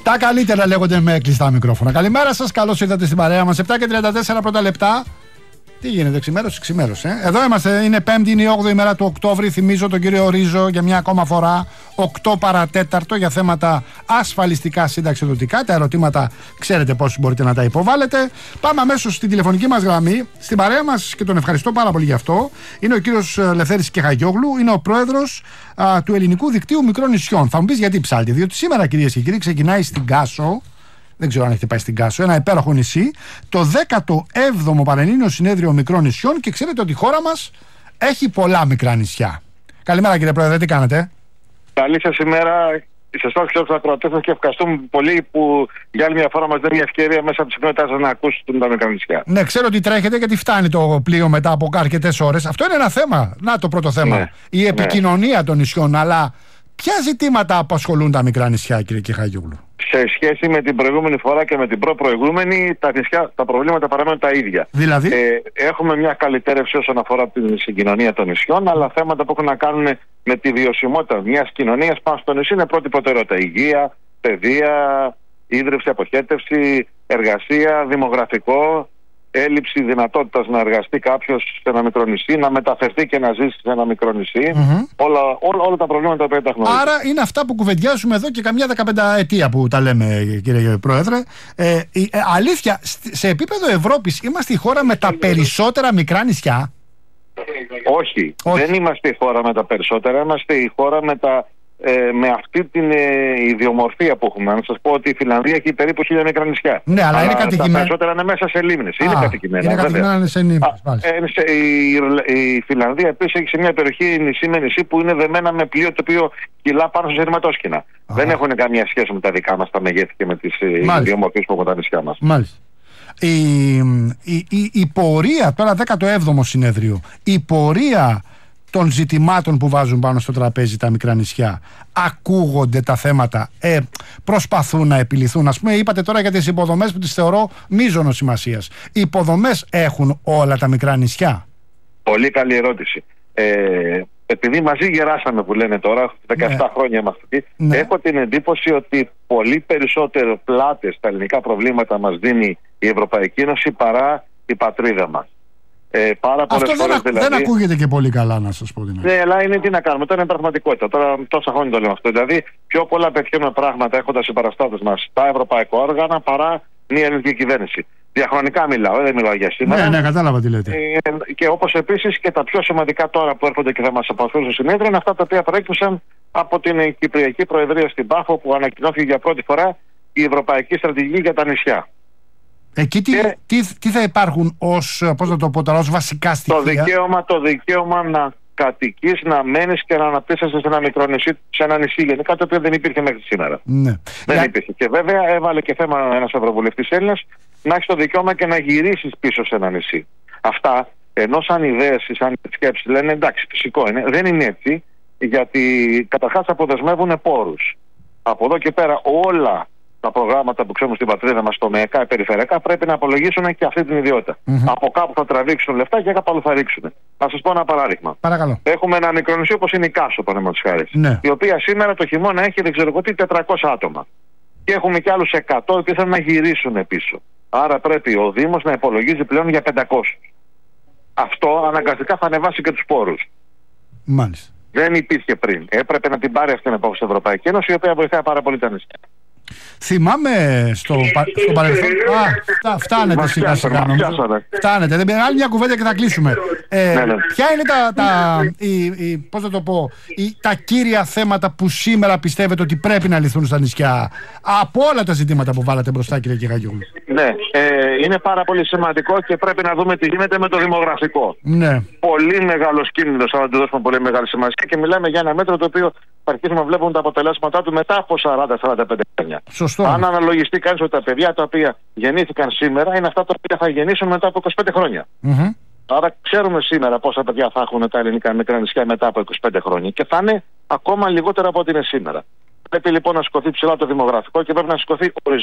Τα καλύτερα λέγονται με κλειστά μικρόφωνα. Καλημέρα σας, καλώς ήρθατε στην παρέα μας. 7 και 34 πρώτα λεπτά. Τι γίνεται, ξημέρωσε. Εδώ είμαστε, είναι 5η, είναι η 8η μέρα του Οκτώβρη. Θυμίζω τον κύριο Ρίζο για μια ακόμα φορά, 8 παρατέταρτο, για θέματα ασφαλιστικά συνταξιδοτικά. Τα ερωτήματα ξέρετε πώς μπορείτε να τα υποβάλλετε. Πάμε αμέσως στην τηλεφωνική μας γραμμή. Στην παρέα μας, και τον ευχαριστώ πάρα πολύ γι' αυτό, είναι ο κύριος Λευθέρης Κεχαγιόγλου, είναι ο πρόεδρος του Ελληνικού Δικτύου Μικρών Νησιών. Θα μου πεις γιατί ψάλτη, διότι σήμερα, κυρίες και κύριοι, ξεκινάει στην Κάσο. Δεν ξέρω αν έχετε πάει στην Κάσο, ένα υπέροχο νησί, το 17ο Πανελλήνιο Συνέδριο Μικρών Νησιών, και ξέρετε ότι η χώρα μας έχει πολλά μικρά νησιά. Καλημέρα, κύριε Πρόεδρε, τι κάνετε? Καλή σας ημέρα. Σε εσάς και τους ακροατές σας, και ευχαριστούμε πολύ που για άλλη μια φορά μας δίνει μια ευκαιρία μέσα από τη συχνότητά σας να ακούσουν τα μικρά νησιά. Ναι, ξέρω ότι τρέχετε γιατί φτάνει το πλοίο μετά από αρκετές ώρες. Αυτό είναι ένα θέμα. Να, το πρώτο θέμα. Ναι, η επικοινωνία των νησιών. Αλλά ποια ζητήματα απασχολούν τα μικρά νησιά, κύριε Κεχαγιόγλου? Σε σχέση με την προηγούμενη φορά και με την προπροηγούμενη, τα προβλήματα παραμένουν τα ίδια. Δηλαδή, έχουμε μια καλυτέρευση όσον αφορά την συγκοινωνία των νησιών, αλλά θέματα που έχουν να κάνουν με τη βιωσιμότητα μιας κοινωνίας πάνω στο νησί είναι πρώτη προτεραιότητα. Υγεία, παιδεία, ίδρυυση, αποχέτευση, εργασία, δημογραφικό, έλλειψη δυνατότητας να εργαστεί κάποιος σε ένα μικρό νησί, να μεταφερθεί και να ζήσει σε ένα μικρό νησί. Όλα τα προβλήματα που τα γνωρίζουμε. Άρα είναι αυτά που κουβεντιάζουμε εδώ και καμιά 15 ετία που τα λέμε, κύριε Πρόεδρε. Αλήθεια, σε επίπεδο Ευρώπης είμαστε η χώρα με τα περισσότερα μικρά νησιά? Όχι, δεν είμαστε η χώρα με τα περισσότερα. Είμαστε η χώρα με αυτή την ιδιομορφία που έχουμε. Να σας πω ότι η Φιλανδία έχει περίπου 1000 μικρά νησιά. Ναι, αλλά είναι κατοικημένα. Τα περισσότερα είναι μέσα σε λίμνες. Είναι κατοικημένα. Είναι κατοικημένα σε λίμνες. Η Φιλανδία επίσης έχει σε μια περιοχή νησί με νησί που είναι δεμένα με πλοίο το οποίο κυλά πάνω σε σειρματόσκηνα. Δεν έχουν καμία σχέση με τα δικά μας τα μεγέθη και με τις ιδιομορφίες που έχουν τα νησιά μας. Μάλιστα. Η πορεία, τώρα 17ο συνέδριο, η πορεία των ζητημάτων που βάζουν πάνω στο τραπέζι τα μικρά νησιά, ακούγονται τα θέματα, προσπαθούν να επιληθούν? Ας πούμε, είπατε τώρα για τις υποδομές που τις θεωρώ μείζωνος σημασίας. Οι υποδομές έχουν όλα τα μικρά νησιά? Πολύ καλή ερώτηση. Επειδή μαζί γεράσαμε, που λένε τώρα, 17 χρόνια είμαστε εκεί, έχω την εντύπωση ότι πολύ περισσότερο πλάτες στα ελληνικά προβλήματα μας δίνει η Ευρωπαϊκή Ένωση παρά η πατρίδα μας. Αυτό δεν ακούγεται και πολύ καλά, να σας πω την αλήθεια. Ναι, αλλά είναι τι να κάνουμε, τώρα είναι πραγματικότητα. Τώρα τόσα χρόνια το λέμε αυτό. Δηλαδή, πιο πολλά πετυχαίνουμε πράγματα έχοντας συμπαραστάτες μας τα ευρωπαϊκά όργανα παρά μια ελληνική κυβέρνηση. Διαχρονικά μιλάω, δεν μιλάω για σήμερα. Ναι, κατάλαβα τι λέτε. Και όπως επίσης και τα πιο σημαντικά τώρα που έρχονται και θα μας απασχολούν στο συνέδριο είναι αυτά τα οποία προέκυψαν από την Κυπριακή Προεδρία στην Πάφο, που ανακοινώθηκε για πρώτη φορά η Ευρωπαϊκή Στρατηγική για τα νησιά. Εκεί τι θα υπάρχουν ως βασικά στοιχεία? Το δικαίωμα να κατοικείς, να μένεις και να αναπτύσσεσαι σε ένα μικρό νησί, σε ένα νησί γενικά, το οποίο δεν υπήρχε μέχρι σήμερα. Ναι. Δεν υπήρχε. Και βέβαια έβαλε και θέμα ένας ευρωβουλευτής Έλληνας να έχεις το δικαίωμα και να γυρίσεις πίσω σε ένα νησί. Αυτά, ενώ σαν ιδέες ή σαν σκέψεις λένε εντάξει, φυσικό είναι, δεν είναι έτσι, γιατί καταρχάς αποδεσμεύουν πόρους. Από εδώ και πέρα όλα τα προγράμματα που ξέρουμε στην πατρίδα μας, τομεακά, περιφερειακά, πρέπει να απολογίσουν και αυτή την ιδιότητα. Από κάπου θα τραβήξουν λεφτά και κάπου άλλο θα ρίξουν. Να σας πω ένα παράδειγμα. Παρακαλώ. Έχουμε ένα μικρό νησί όπως είναι η Κάσο, παραδείγματος χάρη. Η οποία σήμερα το χειμώνα έχει 400 άτομα. Και έχουμε κι άλλους 100 που θέλουν να γυρίσουν πίσω. Άρα πρέπει ο Δήμος να υπολογίζει πλέον για 500. Αυτό αναγκαστικά θα ανεβάσει και τους πόρους. Μάλιστα. Δεν υπήρχε πριν. Έπρεπε να την πάρει αυτή την επόθεση η Ευρωπαϊκή Ένωση, η οποία βοηθάει πάρα πολύ τα νησιά. Θυμάμαι στο παρελθόν. Φτάνετε σιγά σιγά. Φτάνετε. Δεν πειράζει, άλλη μια κουβέντα και θα κλείσουμε. Ποια είναι τα κύρια θέματα που σήμερα πιστεύετε ότι πρέπει να λυθούν στα νησιά από όλα τα ζητήματα που βάλατε μπροστά, κύριε Κεχαγιόγλου? Ναι, είναι πάρα πολύ σημαντικό και πρέπει να δούμε τι γίνεται με το δημογραφικό. Ναι. Πολύ μεγάλος κίνδυνος, αν του δώσουμε πολύ μεγάλη σημασία, και μιλάμε για ένα μέτρο το οποίο θα αρχίσουμε να βλέπουμε τα αποτελέσματά του μετά από 40-45 χρόνια. Σωστό. Αν αναλογιστεί κανείς ότι τα παιδιά τα οποία γεννήθηκαν σήμερα είναι αυτά τα οποία θα γεννήσουν μετά από 25 χρόνια. Άρα ξέρουμε σήμερα πόσα παιδιά θα έχουν τα ελληνικά μικρά νησιά μετά από 25 χρόνια και θα είναι ακόμα λιγότερα από ό,τι είναι σήμερα. Πρέπει λοιπόν να σηκωθεί ψηλά το δημογραφικό και πρέπει να σηκωθεί